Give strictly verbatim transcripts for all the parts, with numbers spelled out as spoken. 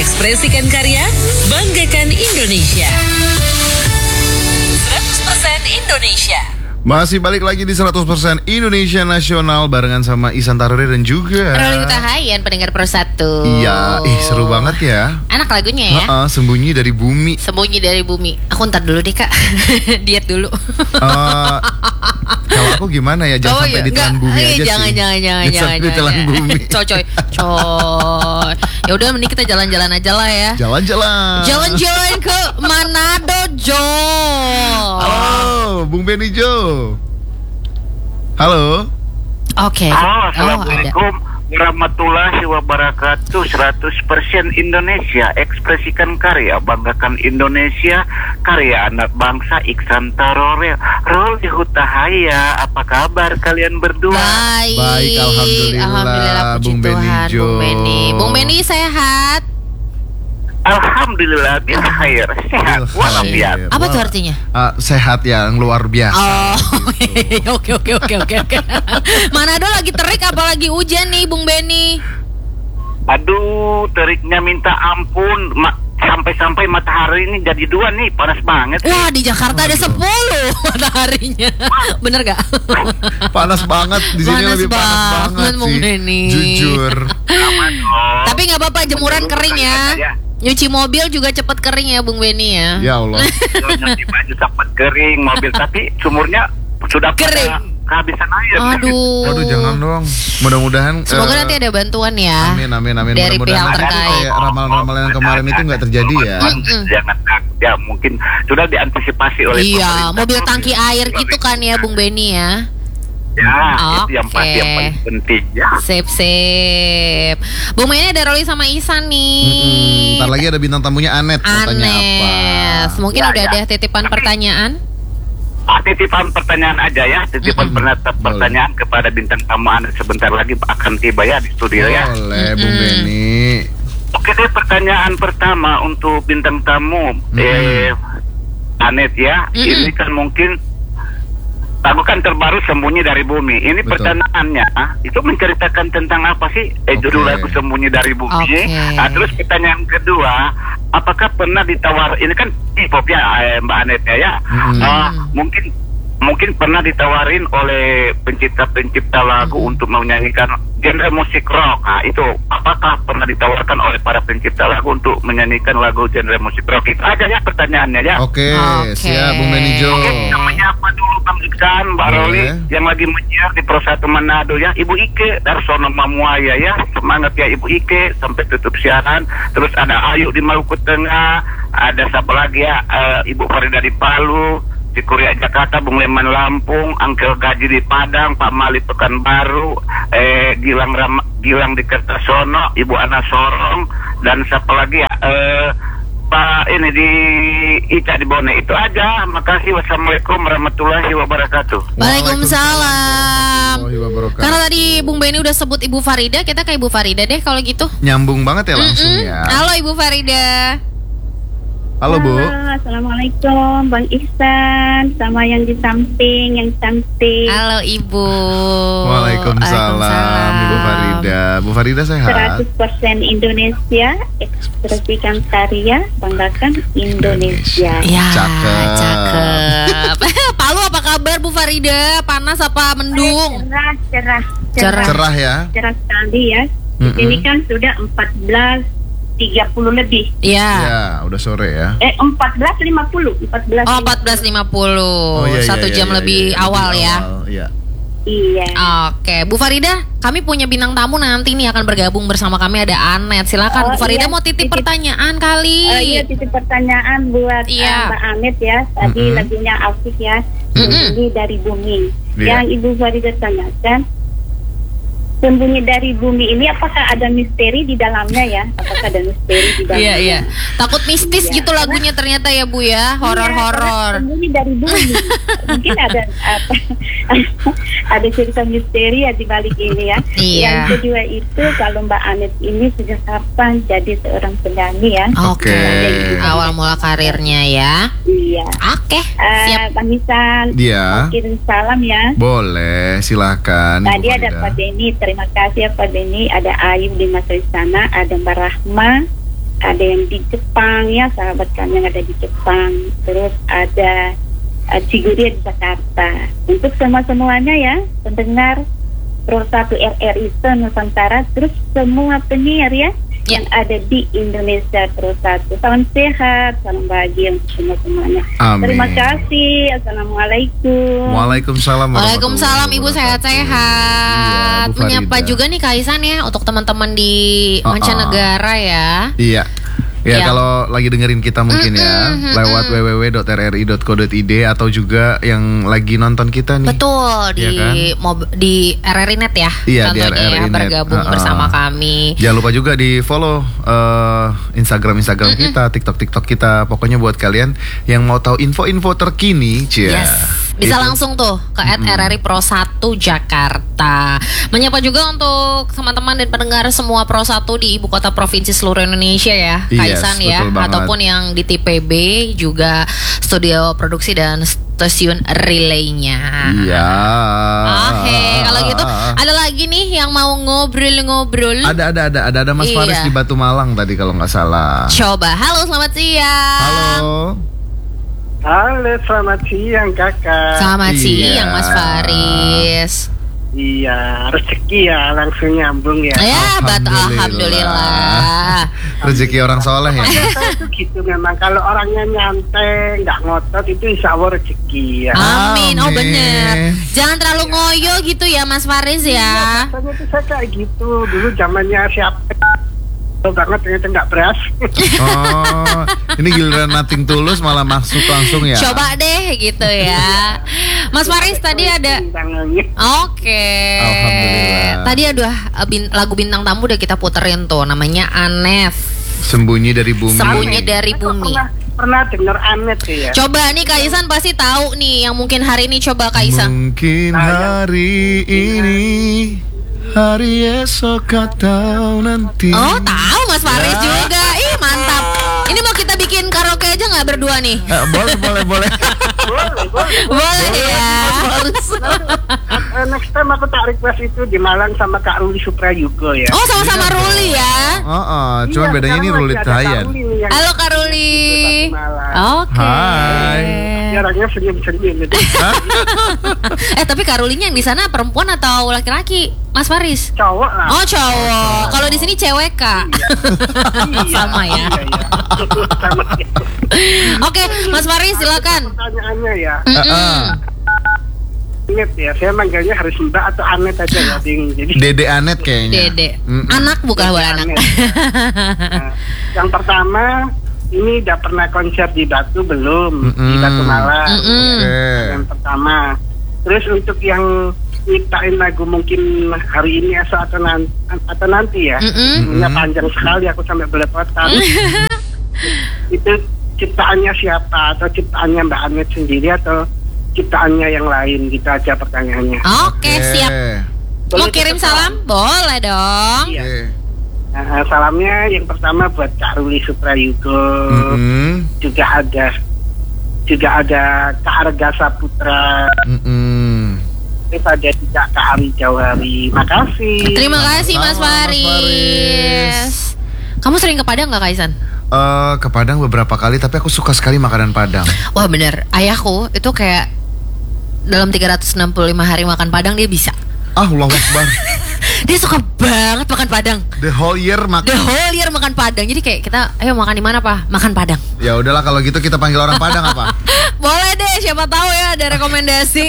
Ekspresikan karya, banggakan Indonesia. seratus persen Indonesia. Masih balik lagi di seratus persen Indonesia Nasional barengan sama Ihsan Taruri dan juga Roli Utahayan, pendengar Pro satu. Iya, ih seru banget ya. Enak lagunya ya. Uh-uh, sembunyi dari bumi. Sembunyi dari bumi. Aku ntar dulu deh kak. Diet dulu. uh, Kalau aku gimana ya, jangan oh, sampai iya. ditelan Nggak, bumi eh, aja jangan, sih. Jangan, jangan, jangan, jangan. Ditelan bumi. Coy, coy, coy. Ya udah, mending kita jalan-jalan aja lah ya. Jalan-jalan. Jalan-jalan ke Manado, Jo. Halo, Bung Benny Jo. Halo. Oke. Halo, Oh, assalamualaikum warahmatullahi wabarakatuh. seratus persen Indonesia, ekspresikan karya, banggakan Indonesia, karya anak bangsa Ihsan Taruri, Roli Utahayan. Apa kabar kalian berdua? Baik. Baik, alhamdulillah. Alhamdulillah, puji Bung Benny Tuhan, Jo. Bung Benny. Bung Benny sehat. Alhamdulillah, bil khair, sehat, Bil walafiat. khair. Apa tuh Wah. artinya? Uh, sehat yang luar biasa. Oh, oke oke oke oke oke. Manado lagi terik apalagi hujan nih, Bung Benny. Aduh, teriknya minta ampun. Ma- sampai-sampai matahari ini jadi dua nih, panas banget. Wah, di Jakarta ada sepuluh mataharinya. Bener gak? Panas banget di sini, Panas lebih panas banget, banget Bung sih. Benny. Jujur. Aman dong. Tapi nggak apa-apa, jemuran kering ya. Nyuci mobil juga cepet kering ya, Bung Benny ya. Ya Allah. Nyuci baju sempat kering mobil, tapi sumurnya sudah pada Kering. kehabisan air. Aduh. Waduh, jangan dong. Mudah-mudahan Semoga eh, nanti ada bantuan ya. Amin amin amin. Dari Mudah-mudahan pihak nanti terkait. kayak ramalan-ramalan yang kemarin itu nggak terjadi ya. Mm-mm. Jangan takut ya, mungkin sudah diantisipasi oleh Iya, pemerintah. mobil tangki air gitu kan ya, Bung Benny ya. Ya, itu yang Oke. pasti yang paling penting ya. Sip sip. Bung Benny ada Roli sama Ihsan nih. Mm-mm. Ntar lagi ada bintang tamunya Anet. Mau tanya apa? Anes. Mungkin Ya, udah ya. ada titipan pertanyaan. Ah, titipan pertanyaan aja ya, titipan Mm-mm. penata- pertanyaan kepada bintang tamu Anda sebentar lagi akan tiba ya di studio ya. Boleh, Bung Mm-mm. Benny. Oke deh, pertanyaan pertama untuk bintang tamu eh Anet ya. Mm-mm. Ini kan mungkin lagu kan terbaru Sembunyi dari Bumi. Ini Betul. pertanyaannya itu menceritakan tentang apa sih? Eh Oke. judul lagu Sembunyi dari Bumi. Oke. Nah, terus pertanyaan kedua, apakah pernah ditawar? Ini kan hip-hop ya, eh, Mbak Anet ya. ya. Mm-mm. Ah, mungkin mungkin pernah ditawarin oleh pencipta-pencipta lagu untuk menyanyikan genre musik rock. Nah, itu apakah pernah ditawarkan oleh para pencipta lagu untuk menyanyikan lagu genre musik rock? Itu aja ya pertanyaannya ya. Oke, Oke. siap Bung Benny Jo. Oke, kita menyapa dulu Bang Ihsan, Mbak Boleh. Roli yang lagi menyiar di Pro satu Manado ya. Ibu Ike Darsono Mamuaya ya. Semangat ya Ibu Ike sampai tutup siaran. Terus ada Ayu di Maluku Tengah, ada siapa lagi ya? Eh, Ibu Farida di Palu, di Kuria Jakarta, Bung Leman Lampung, Angkel Gaji di Padang, Pak Mali Pekanbaru, eh, Gilang Ram, Gilang di Kertosono, Ibu Ana Sorong, dan siapa lagi ya? Eh, Pak ini di Ica di Bone. Itu aja. Makasih. Wassalamualaikum warahmatullahi wabarakatuh. Waalaikumsalam. Warahmatullahi wabarakatuh. Karena tadi Bung Benny udah sebut Ibu Farida, kita ke Ibu Farida deh kalau gitu. Nyambung banget ya langsung Mm-mm. ya. Halo Ibu Farida. Halo Bu. Assalamualaikum Bang Ihsan sama yang di samping, yang cantik. Halo Ibu. Waalaikumsalam Ibu Farida. Bu Farida sehat? seratus persen Indonesia, ekspresikan karya, banggakan Indonesia. Ya, Cakep. cakep. Palu apa kabar Bu Farida? Panas apa mendung? Cerah, cerah, Cerah. Cerah ya. cerah sekali ya. Di Mm-mm. sini kan sudah empat belas tiga puluh lebih. Iya. Ya, udah sore ya. Eh empat belas lima puluh, empat belas. Oh, empat belas lima puluh. iya, iya, Satu iya, jam iya, lebih iya, awal lebih ya. awal, iya. Iya. Oke, Bu Farida, kami punya bintang tamu nanti nih akan bergabung bersama kami, ada Anet. Silakan Oh, Bu Farida iya. mau titip Titip. pertanyaan kali. Oh iya, titip pertanyaan buat Iya. uh, Mbak Anet ya. Tadi Mm-mm. lagunya Afif ya. Mm-mm. Sembunyi dari bumi. Iya. Yang Ibu Farida tanyakan, sembunyi dari bumi ini apakah ada misteri di dalamnya ya? Apakah ada misteri di dalamnya? Iya, iya. Takut mistis Iya. gitu lagunya ternyata ya Bu ya, Iya, horor-horor. karena sembunyi dari bumi. Mungkin ada apa, ada cerita misteri ya di balik ini ya. Iya. Yang kedua itu kalau Mbak Anet ini sejak kapan jadi seorang penyanyi ya? Oke. Oke. Awal mula karirnya ya. Iya. Oke, Eh, siap. Bang Ihsan, Dia. kirim salam ya. Boleh, silakan. Tadi Ibu ada Farida. Pak Denny, terima kasih ya Pak Denny. Ada Ayu di masa sana, ada Mbak Rahma, ada yang di Jepang ya, sahabat kami yang ada di Jepang. Terus ada uh, Ciguria di Jakarta. Untuk semua-semuanya ya, pendengar Pro satu R R I Nusantara, terus semua penyiar ya, Ya. yang ada di Indonesia Pro satu. Salam sehat, salam bahagia untuk semua-semuanya. Amin. Terima kasih. Assalamualaikum. Waalaikumsalam. Waalaikumsalam Ibu warahmatullahi sehat-sehat. Iya, Bu Menyapa Farida. juga nih Kaisan ya untuk teman-teman di Uh-uh. mancanegara ya. Iya. Ya, Ya. kalau lagi dengerin kita mungkin ya Mm-mm, lewat w w w dot r r i dot co dot i d atau juga yang lagi nonton kita nih. Betul di Iya kan? mob- di R R I Net ya. Iya, di tentunya R R I ya Net. bergabung Uh-uh. bersama kami. Jangan lupa juga di follow eh, Instagram Instagram kita, TikTok TikTok kita. Pokoknya buat kalian yang mau tahu info-info terkini, cia. Yes. Bisa Itu. langsung tuh ke at R R I Pro satu Jakarta. Menyapa juga untuk teman-teman dan pendengar semua Pro satu di ibu kota provinsi seluruh Indonesia ya, Yes, Kaisan ya, betul banget. ataupun yang di T P B juga studio produksi dan stasiun relaynya. Iya. Oke, kalau gitu ada lagi nih yang mau ngobrol-ngobrol. Ada ada ada ada ada Mas Iya. Faris di Batu Malang tadi kalau nggak salah. Coba, halo selamat siang. Halo. Halo, selamat siang kakak. Selamat Iya. siang Mas Faris. Iya, rezeki ya langsung nyambung ya. Ya, bat Alhamdulillah. alhamdulillah. Rezeki orang soleh ya. Saya tuh gitu memang, kalau orangnya nyantai, nggak ngotot, itu insya Allah rezeki ya. Amin. Oh Amin. bener. Jangan terlalu ngoyo gitu ya Mas Faris ya. Biasanya tuh saya kayak gitu, dulu zamannya siapa banget ternyata nggak berhasil. Oh, ini giliran nating tulus malah masuk langsung ya. Coba deh gitu ya. Mas Faris tadi ada. Tangannya. Oke. Alhamdulillah. Tadi ada uh, bin- lagu bintang tamu udah kita puterin tuh, namanya Anet. Sembunyi dari bumi. Sembunyi dari Saya kok bumi. Pernah, pernah dengar Anet tuh ya. Coba nih Kaisan pasti tahu nih yang mungkin hari ini, coba Kaisan. Mungkin hari ini, hari esok atau nanti. Oh tahu Mas Faris Ya. juga. Ih mantap. Ini mau kita bikin karaoke aja nggak berdua nih? Eh, boleh boleh boleh. Boleh, boleh. Boleh ya. Eh, next time aku tak request itu di Malang sama Kak Ruli Suprayugo ya. Oh sama-sama Ruli ya. Oh, oh, cuman Iya, bedanya ini sekarang Rulit masih ada Kak Hayan. Ruli nih yang Halo Kak Ruli. di Malang. Oke. Hai. Dia orangnya senyum-senyum gitu. Eh tapi Kak Rulinya yang di sana perempuan atau laki-laki? Mas Faris? Cowok lah. Oh cowok. Kalau di sini cewek Kak. Iya, Sama ya. Iya, iya. Sama ya. Oke, Mas Faris silakan. Pertanyaannya ya, Ah, ah. Anet ya. Saya manggilnya harus Mbak atau Anet aja ya, Ding. Jadi Dede Anet kayaknya. Dede. Mm-mm. Anak bukan bukan anak. Anet. Nah, yang pertama, ini udah pernah konser di Batu belum? Di Mm-mm. Batu Malang. Mm-mm. Oke. Yang pertama. Terus untuk yang nyiptain lagu mungkin hari ini esok atau nanti, atau nanti ya. Mm-mm. Ini panjang sekali, aku sampai belepotan. Itu ciptaannya siapa? Atau ciptaannya Mbak Anet sendiri atau ciptaannya yang lain? Gitu aja pertanyaannya. Oke, siap. Mau Boleh kirim kita salam? Boleh dong. Iya. Oke. Nah, salamnya yang pertama buat Kak Ruli Suprayugo. Mm-mm. Juga ada juga ada Kak Arga Saputra. Mm-mm. Terus ada juga Kak Ari Jawari. Makasih. Terima kasih Mas Sama, Mas Faris. Faris. Kamu sering ke Padang nggak Kaisan? Eh, ke Padang beberapa kali, tapi aku suka sekali makanan Padang. Wah bener, ayahku itu kayak dalam tiga ratus enam puluh lima hari makan Padang dia bisa. Ah, Allahu Akbar. Dia suka banget makan Padang. The whole year The makan. whole year makan Padang. Jadi kayak kita, ayo makan di mana Pak? Makan Padang. Ya udahlah kalau gitu kita panggil orang Padang apa? Boleh deh, siapa tahu ya ada rekomendasi.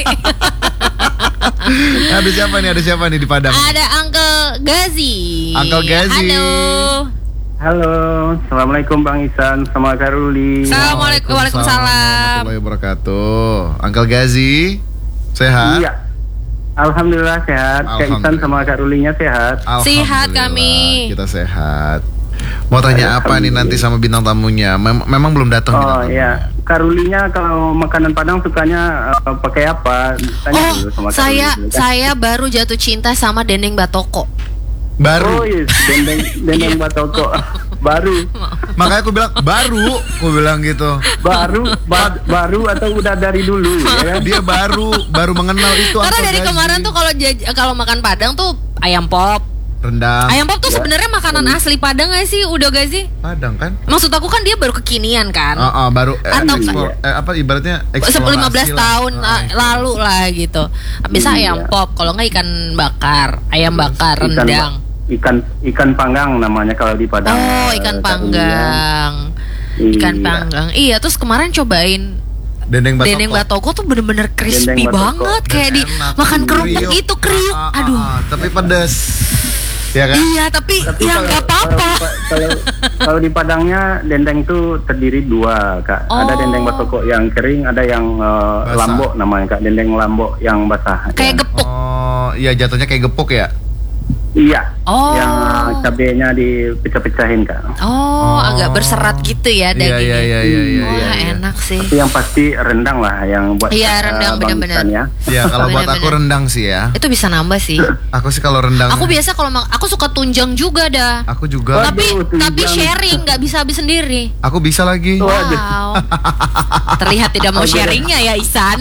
Ada siapa nih? Ada siapa nih di Padang? Ada Uncle Gazi. Uncle Gazi. Halo. Halo, assalamualaikum Bang Isan sama Kak Ruli. Assalamualaikum. Waalaikumsalam. warahmatullahi wabarakatuh. Uncle Gazi, sehat? Iya, alhamdulillah sehat. Kak Isan sama Kak Rulinya sehat. Sehat Alhamdulillah, kami. Kita sehat. Mau tanya apa nih nanti sama bintang tamunya? Mem- memang belum datang bintang Oh tamunya. iya, Kak Rulinya kalau makanan Padang sukanya uh, pakai apa? Tanya Oh, dulu sama Kak saya Ruli dulu, kan? saya baru jatuh cinta sama dendeng batoko. Baru. Oh yes, dendeng dendeng batoko. Baru, Makanya aku bilang baru, aku bilang gitu. baru, ba- baru atau udah dari dulu ya kan? Dia baru baru mengenal itu. Karena Uncle dari Gazi. kemarin tuh kalau jaj- kalau makan Padang tuh ayam pop, Rendang. Ayam pop tuh sebenarnya makanan asli Padang gak sih? Udah gak sih? Padang kan? Maksud aku kan dia baru kekinian kan? Uh, uh, baru eh, Atau- ekspor, eh, apa ibaratnya eksplorasi lima belas lah. tahun Uh, la- eksplorasi. lalu lah gitu. Bisa Iya. ayam pop, kalau nggak ikan bakar, ayam bakar, Ikan, rendang. ikan ikan panggang namanya kalau di Padang. Oh, Eh, ikan Kak panggang. Uli, ya. Ikan Iya. panggang. Iya, terus kemarin cobain Dendeng batoko. dendeng batoko tuh bener-bener crispy Dendeng batoko. banget, kayak di Enak. makan kerupuk Kriuk. gitu, kriuk. Ah, ah, Aduh. ah, tapi pedes. Ya kan? Iya, tapi, Tapi ya kalau- nggak apa-apa. Kalau, kalau, kalau di Padangnya dendeng itu terdiri dua, Kak. Oh. Ada dendeng batoko yang kering, ada yang uh, Basah. lambok namanya, Kak. Dendeng lambok yang basah. Kayak ya. gepuk. Oh, iya jatuhnya kayak gepuk ya. Iya. Oh. Yang cabenya dipecah-pecahin, Kak. Oh, Oh. agak berserat gitu ya Iya, dagingnya. iya, iya, iya, iya, Wah, iya, iya. enak sih. Tapi yang pasti rendang lah yang buat Iya, uh, rendang, Bang benar-benar. Isan ya. Iya, kalau buat aku Bener-bener. rendang sih ya. Itu bisa nambah sih. Aku sih kalau rendang. Aku biasa kalau mak- aku suka tunjang juga dah. Aku juga. Waduh, Tapi tunjang. tapi sharing, nggak bisa habis sendiri. Aku bisa lagi. Waduh. Wow. Terlihat tidak mau sharingnya ya Isan.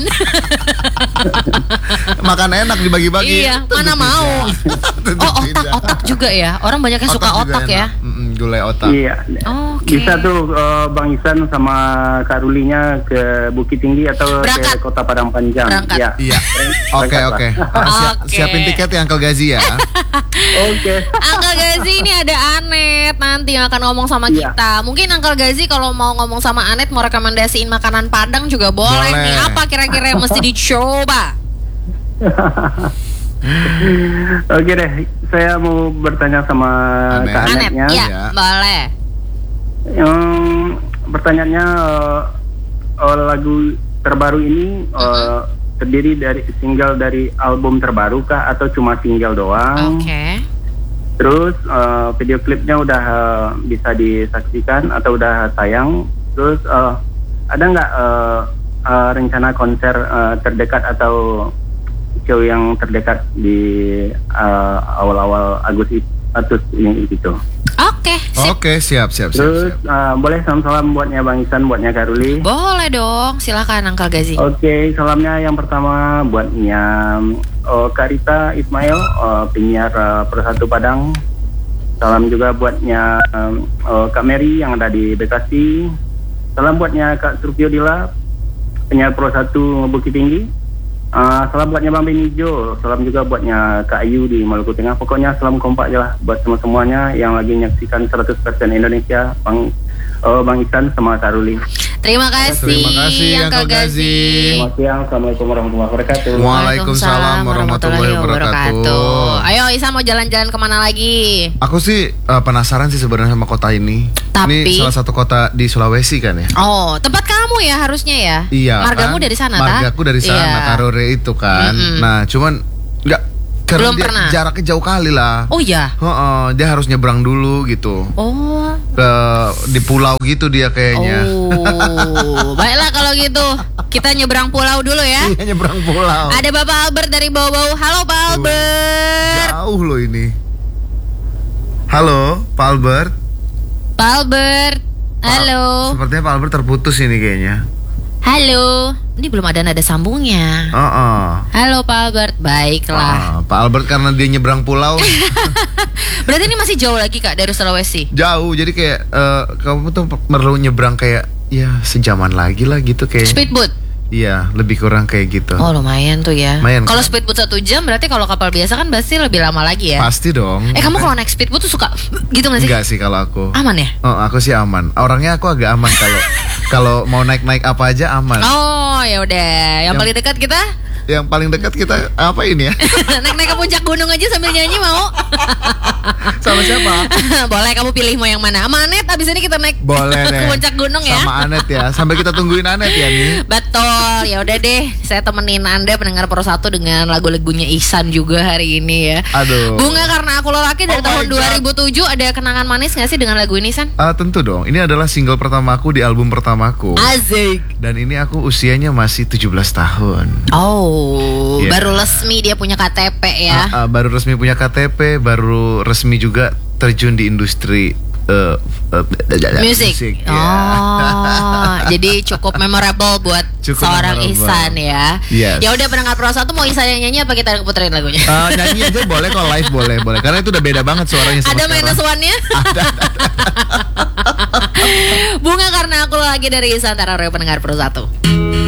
Makan enak dibagi-bagi. Iya, Tentu mana tidak. mau. Tentu Oh, otak, tidak. otak juga ya. Orang banyak yang suka juga otak ya. enak. Mm-mm, gulai otak. Iya. Oke. Bisa tuh uh, Bang Isan sama Kak Rulinya ke Bukit Tinggi atau Berangkat. ke Kota Padang Panjang. Berangkat. Iya. Iya. Oke, Berangkat oke. lah. Ah, siap- Oke. Siapin tiket ya Uncle Gazi ya. Oke. Uncle Gazi ini ada Anet nanti yang akan ngomong sama Iya. kita. Mungkin Uncle Gazi kalau mau ngomong sama Anet mau rekomendasiin makanan Padang juga boleh, Boleh. nih. Apa kira-kira yang mesti dicoba? Oke deh, saya mau bertanya sama Anet. Kak Anet, Anetnya. ya, Ya. boleh. Yang pertanyaannya eh, eh, lagu terbaru ini eh, terdiri dari single dari album terbaru kah atau cuma single doang? Oke. Terus eh, video klipnya udah eh, bisa disaksikan atau udah tayang? Terus eh, ada nggak eh, eh, rencana konser eh, terdekat atau show yang terdekat di eh, awal-awal Agustus Agustus ini gitu? Oke, sip. Oke, siap, siap, siap, Terus siap. eh, boleh salam-salam buatnya Bang Isan, buatnya Kak Ruli. Boleh dong, silakan Uncle Gazi. Oke, salamnya yang pertama buatnya oh, Kak Rita Ismail, oh, penyiar uh, Persatu Padang. Salam juga buatnya um, oh, Kak Mary yang ada di Bekasi. Salam buatnya Kak Surpio Dila, penyiar Persatu Bukit Tinggi. Uh, salam buatnya Bang Benijo. Salam juga buatnya Kak Ayu di Maluku Tengah. Pokoknya salam kompak aja lah buat semua-semuanya yang lagi menyaksikan seratus persen Indonesia. Bang oh, Bang Isan sama Kak Ruli. Terima kasih, Terima kasih, Uncle Gazi. Selamat siang, Assalamualaikum warahmatullahi wabarakatuh. Waalaikumsalam warahmatullahi wabarakatuh. Ayo Isa mau jalan-jalan kemana lagi? Aku sih eh, penasaran sih sebenarnya sama kota ini. Tapi- Ini salah satu kota di Sulawesi kan ya? Oh, tempat kamu ya harusnya ya? Iya. Margamu kan? dari sana, ta? Margaku dari sana, Iya. Karore itu kan. Mm-mm. Nah, cuman nggak karena Belum dia pernah. jaraknya jauh kali lah. Oh ya. Heeh, dia harus nyebrang dulu gitu. Oh. Ke di pulau gitu dia kayaknya. Oh. Baiklah kalau gitu. Kita nyebrang pulau dulu ya. Iya, nyebrang pulau. Ada Bapak Albert dari Bau-Bau. Halo Pak Albert. Jauh loh ini. Halo, Pak Albert. Pak Albert. Halo. Sepertinya Pak Albert terputus ini kayaknya. Halo. Ini belum ada nada sambungnya. Heeh. Halo Pak Albert. Baiklah. Ah, Pak Albert karena dia nyebrang pulau Berarti ini masih jauh lagi Kak dari Sulawesi. jauh, jadi kayak eh, kamu tuh perlu nyebrang kayak ya sejaman lagi lah gitu kayak. Speedboat. Iya, lebih kurang kayak gitu. Oh lumayan tuh ya. Lumayan, Kalau kan? speedboat satu jam berarti kalau kapal biasa kan pasti lebih lama lagi ya. Pasti dong. Eh kamu kalau naik speedboat tuh suka gitu nggak sih? Enggak sih kalau aku. Aman ya? Oh, aku sih aman. Orangnya aku agak aman kalau kalau mau naik-naik apa aja aman. Oh ya udah. Yang Yang- paling dekat kita Yang paling dekat kita apa ini ya? naik-naik ke puncak gunung aja sambil nyanyi mau? Sama siapa? Boleh kamu pilih mau yang mana? Sama Anet. Abis ini kita naik Boleh ke deh. puncak gunung ya. Sama Anet ya. Sambil kita tungguin Anet ya nih. Betul, ya udah deh. Saya temenin Anda pendengar Pro satu dengan lagu-lagunya Ihsan juga hari ini ya. Aduh. Bunga Karena Aku Lelaki dari Oh my tahun God. dua ribu tujuh. Ada kenangan manis gak sih dengan lagu ini, San? Ah, tentu dong. Ini adalah single pertamaku di album pertamaku. Asik. Dan ini aku usianya masih tujuh belas tahun. Oh, Iya. baru resmi dia punya K T P ya. Ah, ah, baru resmi punya K T P, baru resmi juga terjun di industri eh, uh, Musik. ya. Oh, jadi cukup memorable buat Cukup seorang memorable. Ihsan ya. Yes. Ya udah pendengar Pro satu mau Ihsan yang nyanyi apa kita puterin lagunya? Uh, nyanyi aja boleh, kalau live boleh, boleh. Karena itu udah beda banget suaranya sama Ada sekarang. minus one-nya? Ada. Bunga karena aku lagi dari Ihsan Tararoyo pendengar Pro satu.